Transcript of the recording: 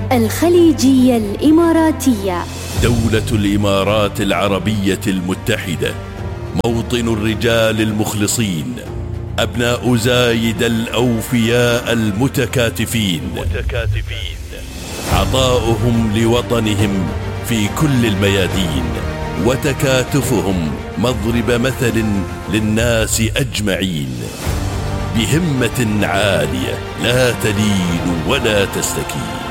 الخليجية الإماراتية. دولة الإمارات العربية المتحدة، موطن الرجال المخلصين، أبناء زايد الأوفياء المتكاتفين، عطاؤهم لوطنهم في كل الميادين، وتكاتفهم مضرب مثل للناس أجمعين، بهمة عالية لا تلين ولا تستكين.